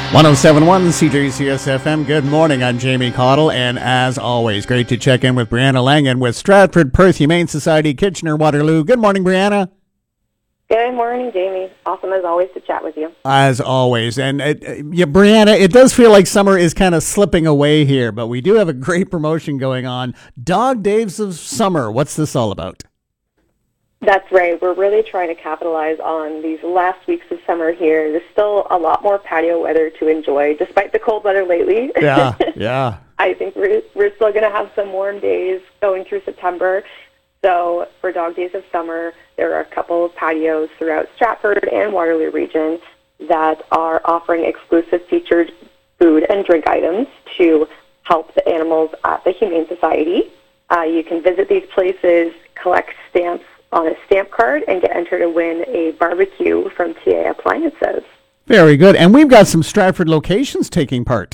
1071 CJCS FM. Good morning. I'm Jamie Cottle, and as always, great to check in with Brianna Langan with Stratford Perth Humane Society, Kitchener-Waterloo. Good morning, Brianna. Good morning, Jamie. Awesome as always to chat with you. As always. And Brianna, it does feel like summer is kind of slipping away here, but we do have a great promotion going on. Dog Days of Summer. What's this all about? That's right. We're really trying to capitalize on these last weeks of summer here. There's still a lot more patio weather to enjoy, despite the cold weather lately. Yeah. I think we're still going to have some warm days going through September. So for Dog Days of Summer, there are a couple of patios throughout Stratford and Waterloo region that are offering exclusive featured food and drink items to help the animals at the Humane Society. You can visit these places, collect stamps on a stamp card, and get entered to win a barbecue from TA Appliances. Very good. And we've got some Stratford locations taking part.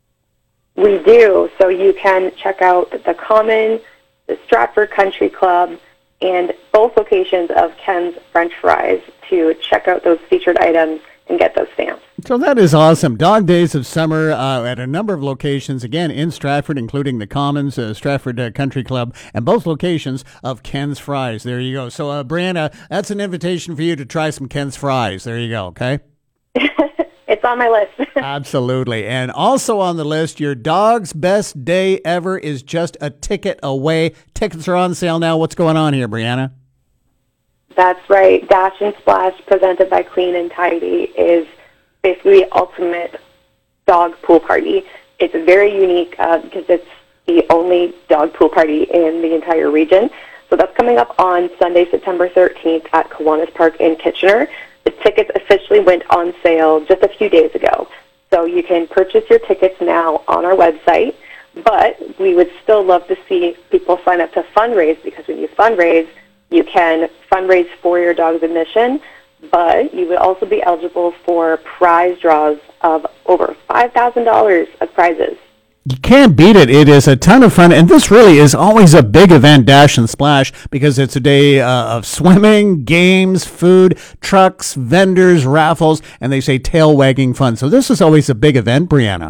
We do. So you can check out the Common, the Stratford Country Club, and both locations of Ken's French Fries to check out those featured items and get those stamps. So that is awesome. Dog Days of Summer at a number of locations, again, in Stratford, including the Commons, Stratford Country Club, and both locations of Ken's Fries. There you go. So, Brianna, that's an invitation for you to try some Ken's Fries. There you go, okay? It's on my list. Absolutely. And also on the list, your dog's best day ever is just a ticket away. Tickets are on sale now. What's going on here, Brianna? That's right. Dash and Splash, presented by Clean and Tidy, is basically the ultimate dog pool party. It's very unique because it's the only dog pool party in the entire region. So that's coming up on Sunday, September 13th at Kiwanis Park in Kitchener. The tickets officially went on sale just a few days ago. So you can purchase your tickets now on our website, but we would still love to see people sign up to fundraise, because when you fundraise, you can fundraise for your dog's admission, but you would also be eligible for prize draws of over $5,000 of prizes. You can't beat it. It is a ton of fun, and this really is always a big event, Dash and Splash, because it's a day of swimming, games, food, trucks, vendors, raffles, and they say tail-wagging fun. So this is always a big event, Brianna.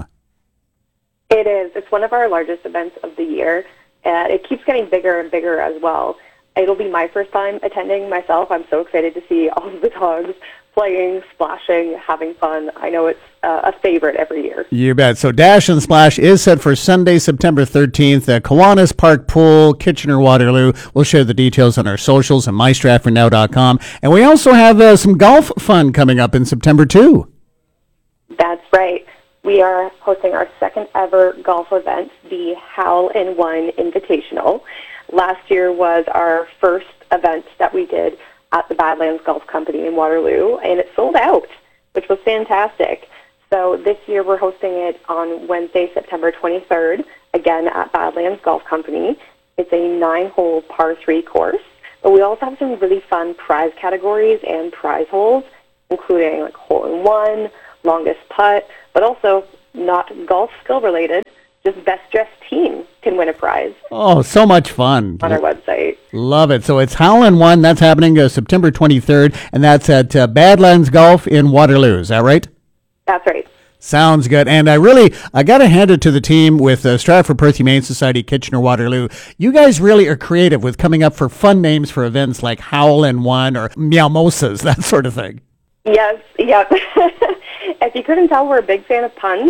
It is. It's one of our largest events of the year, and it keeps getting bigger and bigger as well. It'll be my first time attending myself. I'm so excited to see all of the dogs playing, splashing, having fun. I know it's a favorite every year. You bet. So Dash and Splash is set for Sunday, September 13th at Kiwanis Park Pool, Kitchener-Waterloo. We'll share the details on our socials and mystratfordnow.com. And we also have some golf fun coming up in September, too. That's right. We are hosting our second ever golf event, the Howl in One Invitational. Last year was our first event that we did at the Badlands Golf Company in Waterloo, and it sold out, which was fantastic. So this year we're hosting it on Wednesday, September 23rd, again at Badlands Golf Company. It's a 9-hole par 3 course, but we also have some really fun prize categories and prize holes, including like hole-in-one, longest putt, but also not golf skill related. Just best dressed team can win a prize. Oh, so much fun. On our website. Love it. So it's Howl in One. That's happening September 23rd, and that's at Badlands Golf in Waterloo. Is that right? That's right. Sounds good. And I got to hand it to the team with Stratford Perth Humane Society, Kitchener-Waterloo. You guys really are creative with coming up for fun names for events like Howl in One or Meowmosas, that sort of thing. Yes, yep. If you couldn't tell, we're a big fan of puns.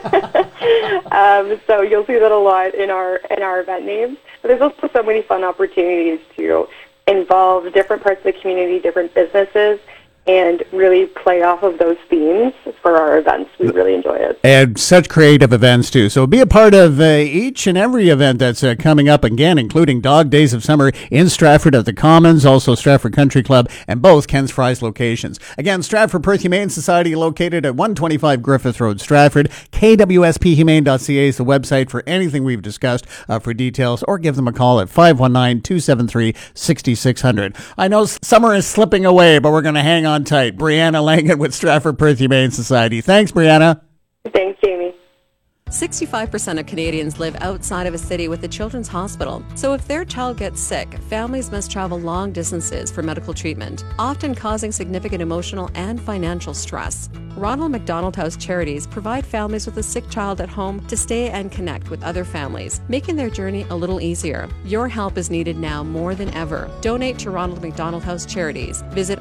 So you'll see that a lot in our event names. But there's also so many fun opportunities to involve different parts of the community, different businesses, and really play off of those themes for our events. We really enjoy it. And such creative events, too. So be a part of each and every event that's coming up, again, including Dog Days of Summer in Stratford at the Commons, also Stratford Country Club, and both Ken's Fries locations. Again, Stratford Perth Humane Society located at 125 Griffith Road, Stratford. KWSPHumane.ca is the website for anything we've discussed for details, or give them a call at 519-273-6600. I know summer is slipping away, but we're going to hang on tight. Brianna Langan with Stratford Perth Humane Society. Thanks, Brianna. Thanks, Jamie. 65% of Canadians live outside of a city with a children's hospital. So if their child gets sick, families must travel long distances for medical treatment, often causing significant emotional and financial stress. Ronald McDonald House Charities provide families with a sick child at home to stay and connect with other families, making their journey a little easier. Your help is needed now more than ever. Donate to Ronald McDonald House Charities. Visit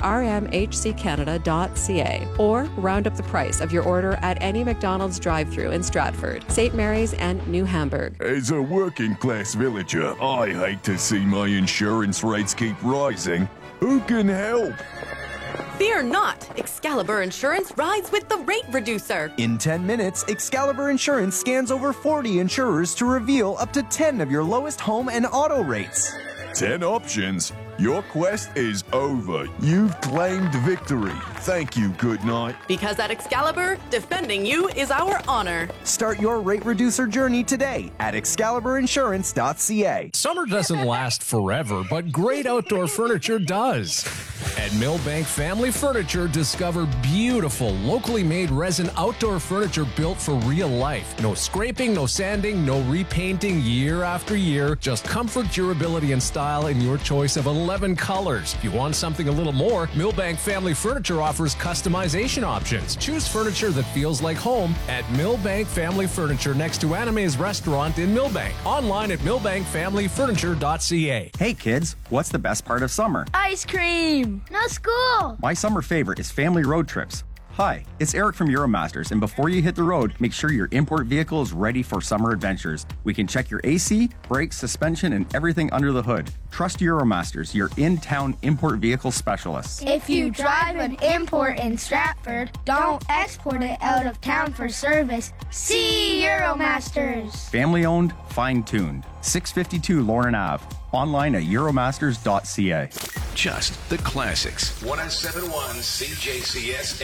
rmhccanada.ca or round up the price of your order at any McDonald's drive-thru in Stratford, St. Mary's, and New Hamburg. As a working-class villager, I hate to see my insurance rates keep rising. Who can help? Fear not! Excalibur Insurance rides with the rate reducer. In 10 minutes, Excalibur Insurance scans over 40 insurers to reveal up to 10 of your lowest home and auto rates. 10 options. Your quest is over. You've claimed victory. Thank you, good night. Because at Excalibur, defending you is our honor. Start your rate reducer journey today at ExcaliburInsurance.ca. Summer doesn't last forever, but great outdoor furniture does. At Millbank Family Furniture, discover beautiful, locally made resin outdoor furniture built for real life. No scraping, no sanding, no repainting year after year. Just comfort, durability, and style in your choice of 11 colors. If you want something a little more, Millbank Family Furniture offers customization options. Choose furniture that feels like home at Millbank Family Furniture next to Anime's Restaurant in Millbank. Online at millbankfamilyfurniture.ca. Hey kids, what's the best part of summer? Ice cream! No school! My summer favorite is family road trips. Hi, it's Eric from Euromasters, and before you hit the road, make sure your import vehicle is ready for summer adventures. We can check your AC, brakes, suspension, and everything under the hood. Trust Euromasters, your in-town import vehicle specialists. If you drive an import in Stratford, don't export it out of town for service. See Euromasters! Family owned, fine-tuned. 652 Lauren Ave. Online at euromasters.ca. Just the classics. 107.1 CJCS